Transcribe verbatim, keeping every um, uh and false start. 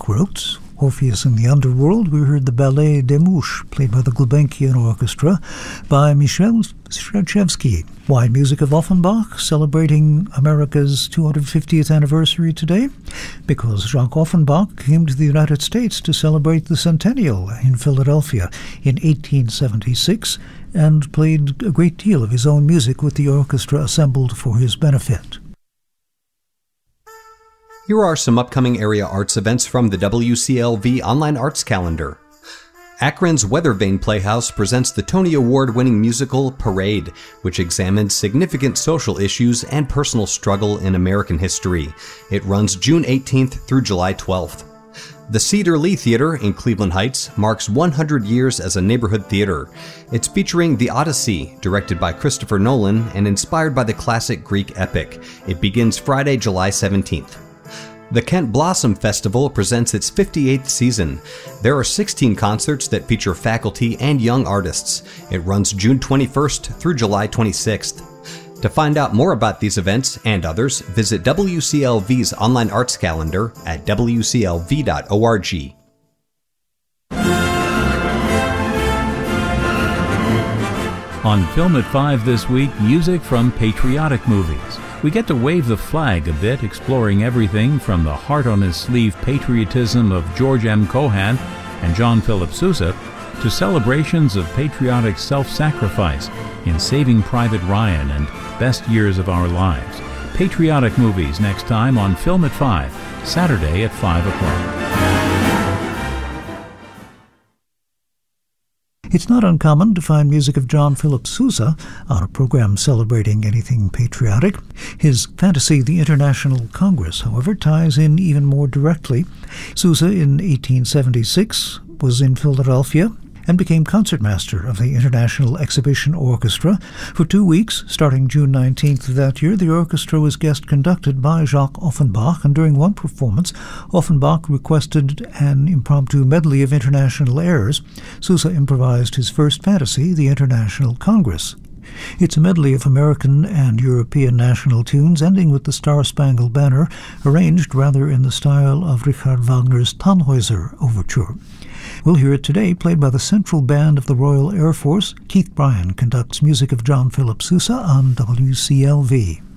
Bach wrote. Orpheus in the Underworld, we heard the Ballet des Mouches, played by the Gulbenkian Orchestra, by Michel Strzewski. Why music of Offenbach, celebrating America's two hundred fiftieth anniversary today? Because Jacques Offenbach came to the United States to celebrate the centennial in Philadelphia in eighteen seventy-six and played a great deal of his own music with the orchestra assembled for his benefit. Here are some upcoming area arts events from the W C L V Online Arts Calendar. Akron's Weathervane Playhouse presents the Tony Award-winning musical Parade, which examines significant social issues and personal struggle in American history. It runs June eighteenth through July twelfth. The Cedar Lee Theater in Cleveland Heights marks one hundred years as a neighborhood theater. It's featuring The Odyssey, directed by Christopher Nolan and inspired by the classic Greek epic. It begins Friday, July seventeenth. The Kent Blossom Festival presents its fifty-eighth season. There are sixteen concerts that feature faculty and young artists. It runs June twenty-first through July twenty-sixth. To find out more about these events and others, visit W C L V's online arts calendar at w c l v dot org. On Film at five this week, music from patriotic movies. We get to wave the flag a bit, exploring everything from the heart-on-his-sleeve patriotism of George M. Cohan and John Philip Sousa to celebrations of patriotic self-sacrifice in Saving Private Ryan and Best Years of Our Lives. Patriotic movies next time on Film at five, Saturday at five o'clock. It's not uncommon to find music of John Philip Sousa on a program celebrating anything patriotic. His fantasy, The International Congress, however, ties in even more directly. Sousa, in eighteen seventy-six, was in Philadelphia and became concertmaster of the International Exhibition Orchestra. For two weeks, starting June nineteenth of that year, the orchestra was guest conducted by Jacques Offenbach, and during one performance, Offenbach requested an impromptu medley of international airs. Sousa improvised his first fantasy, The International Congress. It's a medley of American and European national tunes, ending with the Star-Spangled Banner, arranged rather in the style of Richard Wagner's Tannhäuser Overture. We'll hear it today, played by the Central Band of the Royal Air Force. Keith Bryan conducts music of John Philip Sousa on W C L V.